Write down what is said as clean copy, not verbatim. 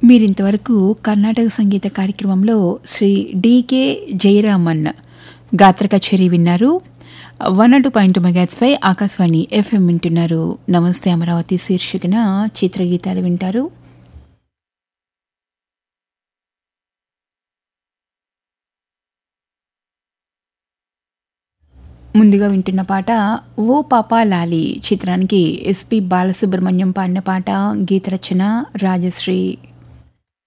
మీరింతవరకు కర్ణాటక సంగీత కార్యక్రమంలో శ్రీ డికే జయరామన్ గాత్ర కచేరీ విన్నారు. 102.2 మెగాహెర్ట్జ్పై ఆకాశవాణి ఎఫ్ఎం వింటున్నారు. నమస్తే అమరావతి శీర్షికన చిత్రగీతాలు వింటారు. ముందుగా వింటున్న పాట ఓ పాపా లాలి చిత్రానికి ఎస్పి బాలసుబ్రహ్మణ్యం పాడిన పాట. గీత రచన రాజశ్రీ.